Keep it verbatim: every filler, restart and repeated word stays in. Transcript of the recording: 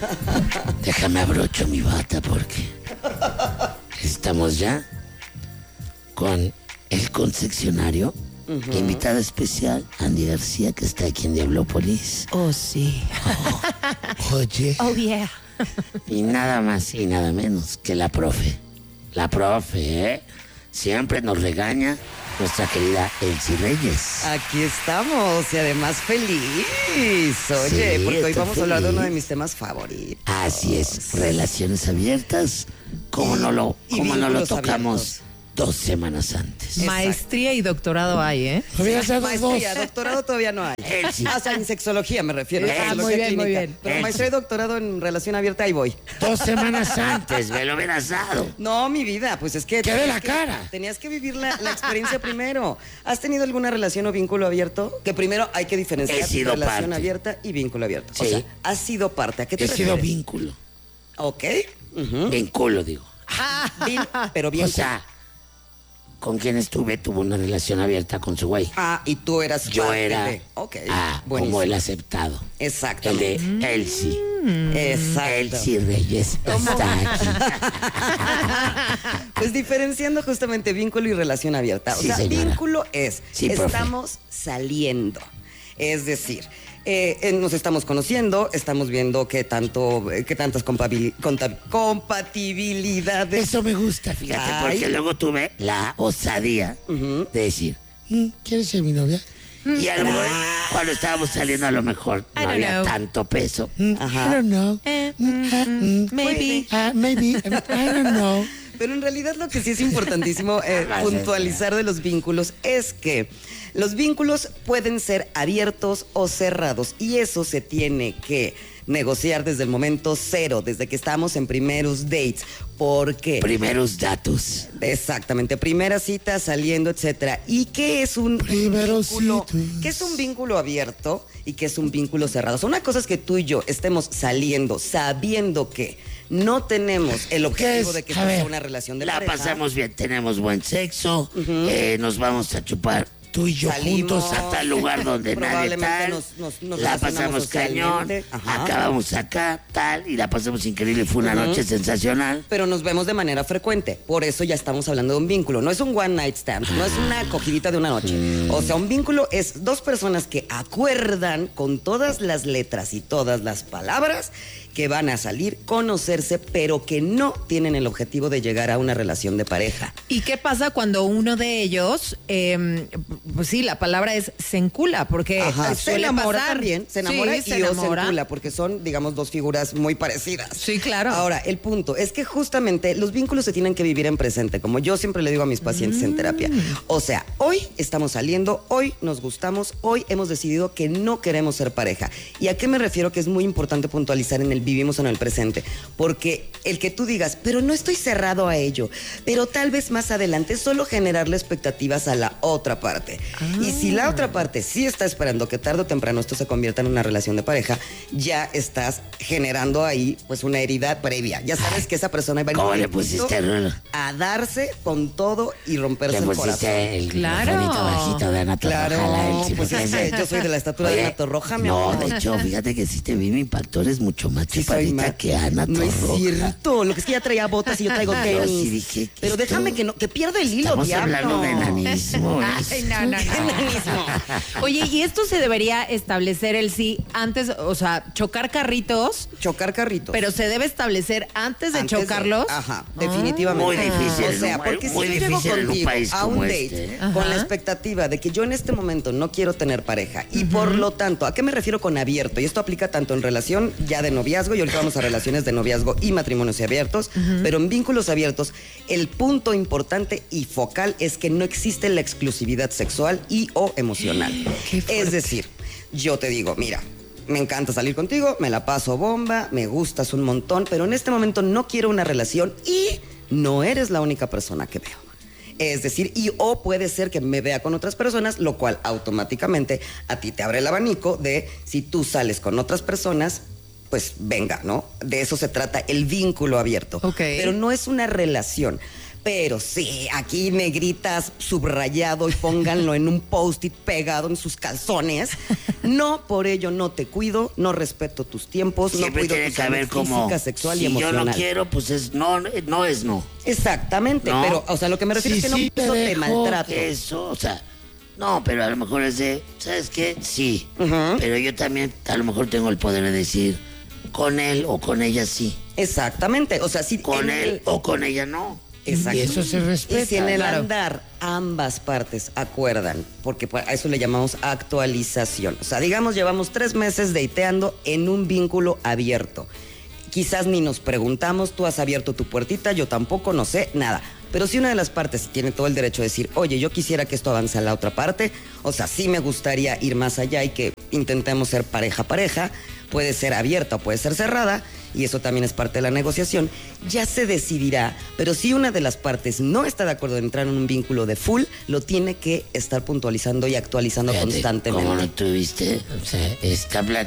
Déjame abrocho mi bata porque estamos ya con el concesionario. Uh-huh. Invitada especial, Andy García, que está aquí en Diablópolis. Oh, sí. Oh, oye. Oh, yeah. Y nada más y nada menos que la profe. La profe, ¿eh? Siempre nos regaña nuestra querida Elsie Reyes. Aquí estamos y además feliz. Oye, Sí, porque hoy estoy vamos a hablar de feliz. uno de mis temas favoritos. Así es, relaciones abiertas. ¿Cómo no lo, Y cómo no lo vínculos tocamos abiertos. dos semanas antes? Maestría y doctorado hay, ¿eh? Hubieras dado Maestría, dos. doctorado todavía no hay. Elsie. O sea, en sexología me refiero. Ah, sexología muy bien, muy clínica. bien. Pero Elsie. maestría y doctorado en relación abierta, ahí voy. Dos semanas antes, me lo hubieras dado. No, mi vida, pues es que... ¡Que ve la que- cara! Tenías que vivir la, la experiencia primero. ¿Has tenido alguna relación o vínculo abierto? Que primero hay que diferenciar He sido relación parte. abierta y vínculo abierto. O Sí. sea, has sido parte. ¿A qué te He sido refieres? vínculo. Ok. Ujú. Vínculo, digo. Vin- pero bien. O sea, con quien estuve tuvo una relación abierta con su güey. Ah, y tú eras Yo parte era de- Ok, ah, buenísimo. como el aceptado. El Exactamente. de Elsie. Exacto. Elsie Reyes está aquí. Pues diferenciando justamente vínculo y relación abierta. Sí, o sea, señora. vínculo es, Sí, profe. estamos saliendo. Es decir, eh, eh, nos estamos conociendo, estamos viendo qué tanto, eh, qué tantas compabil- conta- compatibilidades. Eso me gusta, fíjate, Ay. porque luego tuve la osadía Ujú. de decir, "Mm, ¿quieres ser mi novia? Y a lo mejor, cuando estábamos saliendo, a lo mejor I no don't había know. tanto peso. Mm, Ajá. I don't know. Eh, Mm, ah, mm, maybe. ah, maybe. I don't know. Pero en realidad lo que sí es importantísimo eh, Más puntualizar de los vínculos es que los vínculos pueden ser abiertos o cerrados y eso se tiene que negociar desde el momento cero, desde que estamos en primeros dates. ¿Por qué? Primeros datos. Exactamente, primera cita, saliendo, etcétera. ¿Y qué es un Primeros vínculo? citas. ¿Qué es un vínculo abierto y qué es un vínculo cerrado? O sea, una cosa es que tú y yo estemos saliendo sabiendo que no tenemos el objetivo es? de que A esto sea ver, una relación de la pareja. pasamos bien, tenemos buen sexo, eh, nos vamos a chupar tú y yo Salimos, juntos a tal lugar donde nadie probablemente tal, nos- nos- nos la relacionamos pasamos cañón, socialmente, ajá. acabamos acá, tal, y la pasamos increíble, fue una noche sensacional. Pero nos vemos de manera frecuente. Por eso ya estamos hablando de un vínculo. No es un one night stand, no es una acogidita de una noche. O sea, un vínculo es dos personas que acuerdan con todas las letras y todas las palabras que van a salir, conocerse, pero que no tienen el objetivo de llegar a una relación de pareja. ¿Y qué pasa cuando uno de ellos, eh, pues sí, la palabra es se encula? Porque Ajá, se suele enamora pasar. también, se enamora Sí, se y o se enamora. encula, porque son, digamos, dos figuras muy parecidas. Sí, claro. Ahora, el punto es que justamente los vínculos se tienen que vivir en presente, como yo siempre le digo a mis pacientes Mm. en terapia. O sea, hoy estamos saliendo, hoy nos gustamos, hoy hemos decidido que no queremos ser pareja. ¿Y a qué me refiero? Que es muy importante puntualizar en el vivimos en el presente, porque el que tú digas, pero no estoy cerrado a ello, pero tal vez más adelante, es solo generarle expectativas a la otra parte. Y si la otra parte sí está esperando que tarde o temprano esto se convierta en una relación de pareja, ya estás generando ahí pues una herida previa. Ya sabes que esa persona va a ir ¿Cómo le directito pusiste, Rulo? a darse con todo y romperse Le el corazón. pusiste el Claro. microfonito bajito de Ana Claro, Torroja, la Elsie, pues porque es que yo soy de la estatura de Oye, Ana Torroja, mi No, amor. de hecho, fíjate que si te vi, me impactó, eres mucho más Sí, soy chaparrita ma- que Ana No es Torroja. cierto. Lo que es que ya traía botas y yo traigo Pero tenis. sí dije que Pero esto- déjame que no, que pierda el hilo, Estamos diablo. hablando de enanismo. Ay, no, no, no. Oye, ¿y esto se debería establecer el sí antes, o sea, chocar carritos, Chocar carritos. pero se debe establecer antes de Antes de- chocarlos? Ajá, definitivamente. Muy difícil O en sea, un- porque muy si yo llego difícil en un contigo país a un como date este, ¿eh? con Ajá. la expectativa de que yo en este momento no quiero tener pareja y por lo tanto, ¿a qué me refiero con abierto? Y esto aplica tanto en relación ya de noviazgo y ahorita vamos a relaciones de noviazgo y matrimonios abiertos, pero en vínculos abiertos el punto importante y focal es que no existe la exclusividad sexual y o emocional. Qué fuerte. Es decir, yo te digo, mira, me encanta salir contigo, me la paso bomba, me gustas un montón, pero en este momento no quiero una relación y no eres la única persona que veo. Es decir, y o puede ser que me vea con otras personas, lo cual automáticamente a ti te abre el abanico de si tú sales con otras personas, pues venga, ¿no? De eso se trata el vínculo abierto. Ok. Pero no es una relación. Pero sí, aquí negritas, subrayado y pónganlo en un post-it pegado en sus calzones. No, por ello no te cuido, no respeto tus tiempos, Siempre no cuido tiene tu que haber salud como, física, sexual si y emocional. yo no quiero, pues es no, no es no. Exactamente, ¿No? pero, o sea, lo que me refiero Sí, es que sí, no pienso te dejo maltrato. Eso, o sea, no, pero a lo mejor es de, ¿sabes qué? Sí, Ujú. pero yo también a lo mejor tengo el poder de decir, con él o con ella sí, Exactamente, o sea, sí. con en él el- o con ella no. Exacto. Y eso se respeta. Y si en el claro. andar ambas partes acuerdan, porque pues, a eso le llamamos actualización. O sea, digamos, llevamos tres meses dateando en un vínculo abierto. Quizás ni nos preguntamos, tú has abierto tu puertita, yo tampoco, no sé, nada. Pero si una de las partes tiene todo el derecho de decir, oye, yo quisiera que esto avance a la otra parte, o sea, sí me gustaría ir más allá y que intentemos ser pareja-pareja, puede ser abierta o puede ser cerrada, y eso también es parte de la negociación, ya se decidirá, pero si una de las partes no está de acuerdo en entrar en un vínculo de full, lo tiene que estar puntualizando y actualizando Fíjate, constantemente. ¿cómo no tuviste? O sea, esta, pla-